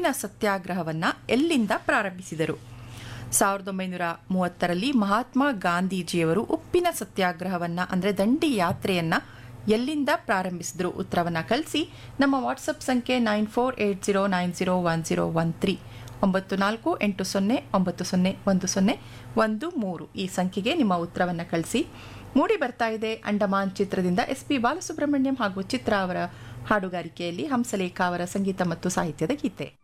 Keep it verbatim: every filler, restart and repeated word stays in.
ಉಪ್ಪಿನ ಸತ್ಯಾಗ್ರಹವನ್ನು ಎಲ್ಲಿಂದ ಪ್ರಾರಂಭಿಸಿದರು? ಸಾವಿರದ ಒಂಬೈನೂರ ಮೂವತ್ತರಲ್ಲಿ ಮಹಾತ್ಮ ಗಾಂಧೀಜಿಯವರು ಉಪ್ಪಿನ ಸತ್ಯಾಗ್ರಹವನ್ನು ಅಂದರೆ ದಂಡಿ ಯಾತ್ರೆಯನ್ನು ಎಲ್ಲಿಂದ ಪ್ರಾರಂಭಿಸಿದ್ರು? ಉತ್ತರವನ್ನು ಕಳಿಸಿ ನಮ್ಮ ವಾಟ್ಸಪ್ ಸಂಖ್ಯೆ nine four eight zero nine zero one zero one three ಒಂಬತ್ತು ನಾಲ್ಕು ಎಂಟು ಸೊನ್ನೆ ಒಂಬತ್ತು ಸೊನ್ನೆ ಒಂದು ಸೊನ್ನೆ ಒಂದು ಮೂರು ಈ ಸಂಖ್ಯೆಗೆ ನಿಮ್ಮ ಉತ್ತರವನ್ನು ಕಳಿಸಿ. ಮೂಡಿ ಬರ್ತಾ ಇದೆ ಅಂಡಮಾನ್ ಚಿತ್ರದಿಂದ ಎಸ್ ಪಿ ಬಾಲಸುಬ್ರಹ್ಮಣ್ಯಂ ಹಾಗೂ ಚಿತ್ರ ಅವರ ಹಾಡುಗಾರಿಕೆಯಲ್ಲಿ ಹಂಸಲೇಖ ಅವರ ಸಂಗೀತ ಮತ್ತು ಸಾಹಿತ್ಯದ ಗೀತೆ.